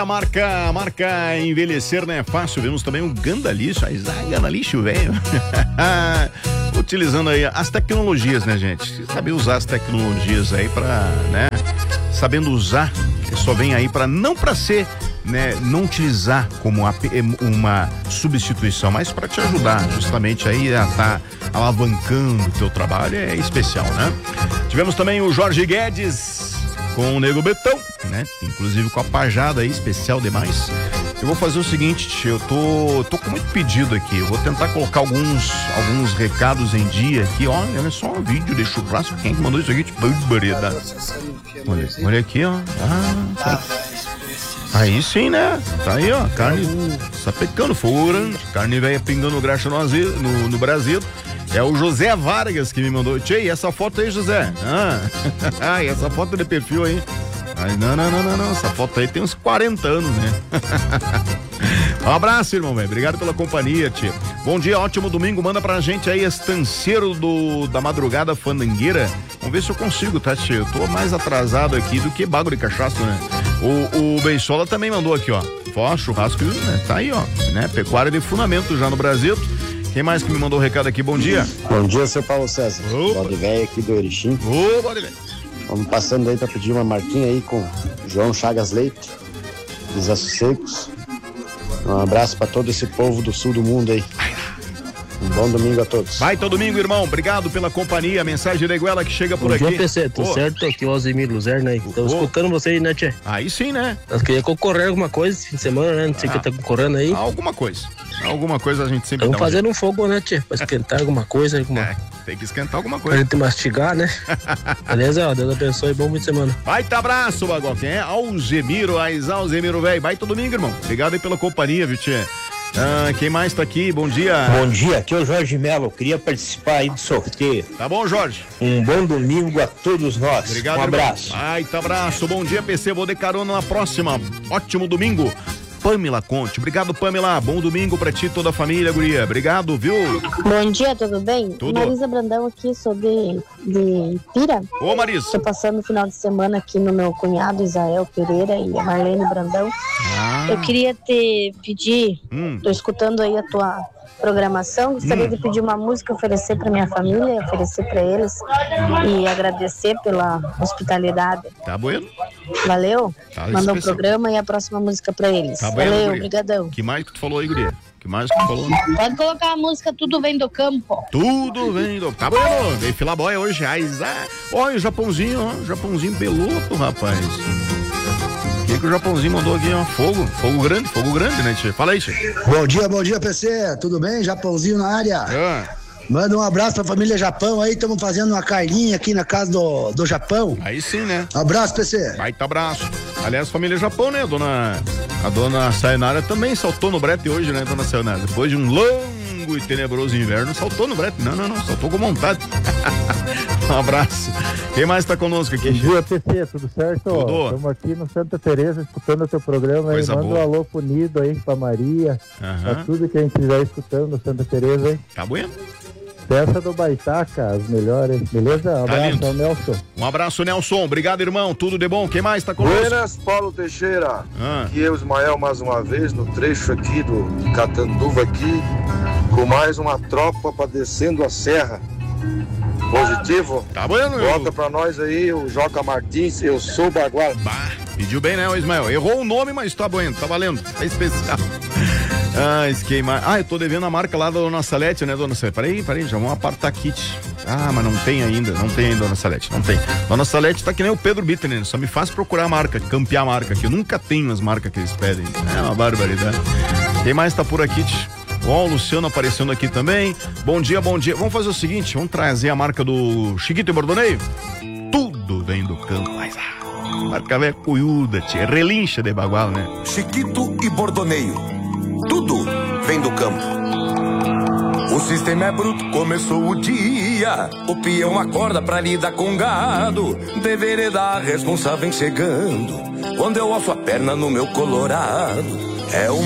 A marca envelhecer não é fácil. Vemos também o Gandalixo, a Gandalixo, velho. Utilizando aí as tecnologias, né, gente? Saber usar as tecnologias aí pra, né? Sabendo usar, só vem aí não pra ser, né? Não utilizar como uma substituição, mas pra te ajudar justamente aí a estar alavancando o teu trabalho. É especial, né? Tivemos também o Jorge Guedes com o Nego Betão, né? Inclusive com a pajada aí, especial demais. Eu vou fazer o seguinte, tio, eu tô com muito pedido aqui. Eu vou tentar colocar alguns recados em dia aqui, ó. Olha só um vídeo de churrasco. Quem que mandou isso aqui? Tipo, variedade. Olha aqui, ó. Aí sim, né? Tá aí, ó. Carne sapecando, fogo grande. Carne velha pingando graxa no Brasil. É o José Vargas que me mandou. Tchê, essa foto aí, José? E essa foto de perfil aí? Ai, não. Essa foto aí tem uns 40 anos, né? Um abraço, irmão, velho. Obrigado pela companhia, tia. Bom dia, ótimo domingo. Manda pra gente aí, estanceiro da madrugada fandangueira. Vamos ver se eu consigo, tá, tia? Eu tô mais atrasado aqui do que bago de cachaça, né? O Beisola também mandou aqui, ó. Churrasco, né? Tá aí, ó. Né? Pecuária de fundamento já no Brasil. Quem mais que me mandou o recado aqui? Bom dia. Bom dia, seu Paulo César. Bode velho aqui do Erechim. Ô, bode velho. Vamos passando aí pra pedir uma marquinha aí com João Chagas Leite, Desassocegos. Um abraço pra todo esse povo do sul do mundo aí. Um bom domingo a todos. Vai todo domingo, irmão. Obrigado pela companhia. Mensagem da Iguela que chega por aqui. Bom dia, PC. Tudo certo? Aqui o Alzimir Luzerna aí. Tô escutando você aí, né, tchê? Aí sim, né? Nós queríamos concorrer alguma coisa esse fim de semana, né? Não sei o que tá concorrendo aí. Alguma coisa a gente sempre Estamos fazendo um fogo, né, tchê? Pra esquentar alguma coisa. Tem que esquentar alguma coisa. Pra gente mastigar, né? Beleza? Ó, Deus abençoe. Bom fim de semana. Baita abraço, Bagó. Quem é? Alzemiro, Alzemiro, velho. Baita domingo, irmão. Obrigado aí pela companhia, viu, tchê? Quem mais tá aqui? Bom dia. Bom dia, aqui é o Jorge Melo. Eu queria participar aí do sorteio. Tá bom, Jorge. Um bom domingo a todos nós. Obrigado, um abraço. Baita abraço. Bom dia, PC. Vou de carona na próxima. Ótimo domingo. Pamela Conte. Obrigado, Pamela. Bom domingo pra ti e toda a família, guria. Obrigado, viu? Bom dia, tudo bem? Tudo. Marisa Brandão aqui, sou de Pira. Ô, Marisa. Tô passando o final de semana aqui no meu cunhado, Israel Pereira, e a Marlene Brandão. Eu queria pedir, tô escutando aí a tua programação, gostaria de pedir uma música, oferecer pra minha família, oferecer pra eles e agradecer pela hospitalidade. Tá bueno. Valeu? Tá Manda um especial. programa e a próxima música pra eles. Tá bueno, Valeu, guria. obrigadão. Que mais que tu falou aí, guria? Que mais que tu falou? Pode colocar a música Tudo Vem do Campo. Tudo vem do... Tá bueno. Veio filaboia hoje. Olha o Japãozinho, ó. Japãozinho peludo, rapaz. O que o Japãozinho mandou aqui, ó? Fogo grande, né, tio? Fala aí, tio. Bom dia, PC. Tudo bem? Japãozinho na área. Manda um abraço pra família Japão aí, estamos fazendo uma carninha aqui na casa do Japão. Aí sim, né? Abraço, PC. Baita abraço. Aliás, família Japão, né? A dona Sayonara também saltou no brete hoje, né, dona Sayonara? Depois de um longo e tenebroso inverno, saltou no brete. Não, saltou com vontade. Um abraço. Quem mais tá conosco aqui? Bom dia, PC, tudo certo? Tudo. Estamos aqui no Santa Teresa escutando o teu programa aí. Manda um alô pro Nido aí, pra Maria, pra tudo que a gente estiver escutando no Santa Teresa aí. Tá bueno? Peça do Baitaca, as melhores, beleza? Um abraço, ao Nelson. Um abraço, Nelson. Obrigado, irmão. Tudo de bom. Quem mais tá conosco? Buenas, Paulo Teixeira. Aqui é o Ismael mais uma vez, no trecho aqui do Catanduva aqui, com mais uma tropa pra descendo a serra. Positivo? Tá bueno, Volta pra nós aí, o Joca Martins, eu sou o Bagual. Pediu bem, né, o Ismael? Errou o nome, mas tá bueno, tá valendo. Tá especial. Esquema. Eu tô devendo a marca lá da Dona Salete, né, Dona Salete? Peraí, já vamos apartar kit. Mas não tem ainda, Dona Salete, não tem. Dona Salete tá que nem o Pedro Bitter, né? Só me faz procurar a marca, campear a marca, que eu nunca tenho as marcas que eles pedem. É uma barbaridade. Quem mais tá por aqui, Ó, o Luciano aparecendo aqui também. Bom dia. Vamos fazer o seguinte, vamos trazer a marca do Chiquito e Bordoneio. Tudo vem do campo, mas marca velha cunhuda, tia, relincha de bagual, né? Chiquito e Bordoneio, tudo vem do campo. O sistema é bruto, começou o dia. O peão acorda pra lidar com gado. Deveria dar, responsável chegando. Quando eu alço a perna no meu colorado, é